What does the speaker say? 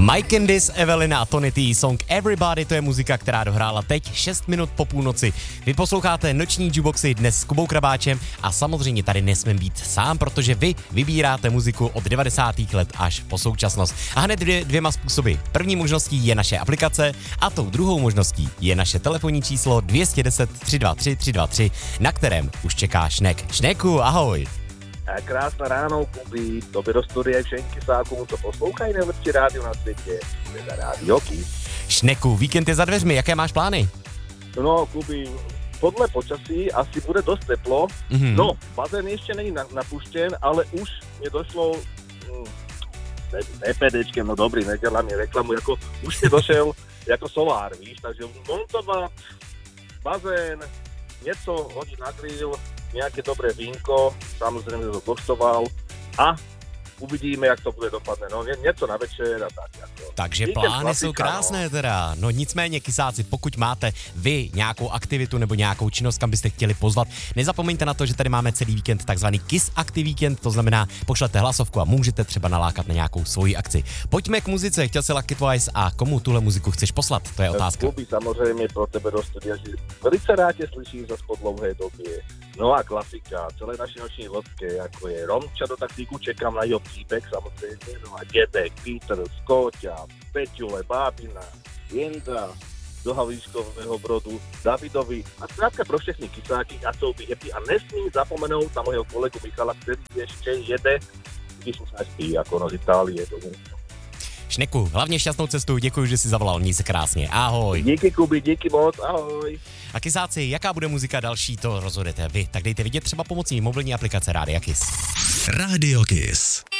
Mike Candice, Evelina a Tony T, song Everybody, to je muzika, která dohrála teď 6 minut po půlnoci. Vy posloucháte noční jukeboxy dnes s Kubou Krabáčem a samozřejmě tady nesmím být sám, protože vy vybíráte muziku od 90. let až po současnost. A hned dvěma způsoby. První možností je naše aplikace a tou druhou možností je naše telefonní číslo 210 323 323, na kterém už čeká Šnek. Šneku, ahoj. Krásne ráno, Kuby, tobě do studia všem kysákům, co poslouchají nejlepší rádio na světě, teda Rádio Kiss. Šneku, víkend je za dveřmi, jaké máš plány? No, Kuby, podle počasí asi bude dost teplo. No, bazén ještě není napuštěn, ale už mě došlo EPDčkem, no dobrý, nedělám mi reklamu, jako už mě došel jako solár, víš, takže montovat bazén, něco hodit na grill, nejaké dobré vínko, samozrejme to koštoval a uvidíme, jak to bude dopadne. No, něco na večer a tak. Jako. Takže plány jsou krásné teda. No nicméně, kysáci, pokud máte vy nějakou aktivitu nebo nějakou činnost, kam byste chtěli pozvat, nezapomeňte na to, že tady máme celý víkend takzvaný Kiss Active Weekend, to znamená, pošlete hlasovku a můžete třeba nalákat na nějakou svoji akci. Pojďme k muzice, chtěl si Lucky Twice a komu tuhle muziku chceš poslat? To je otázka. Kuby, samozřejmě pro tebe do studia, že velice rád tě slyším za po dlouhé době. No a klasika, celé naší noční lodke, jako je Romča do taxíku, čekám na jeho příběh samozřejmě, no a Dědek, Peter, Skóťa, Peťule, Bábina, Jenda, do Havlíčkového Brodu, Davidovi a zkrátka pro všechny kysáky a jsou by happy a nesmím zapomenout na mojho kolegu Michala, který ještě jede, když už nespí, jako no z Itálie domů. Šneku, hlavně šťastnou cestu, děkuji, že jsi zavolal, měj se krásně, ahoj. Díky Kuby, díky moc, ahoj. A kysáci, jaká bude muzika další, to rozhodnete vy, tak dejte vidět třeba pomocí mobilní aplikace Rádia Kiss. Rádio Kiss.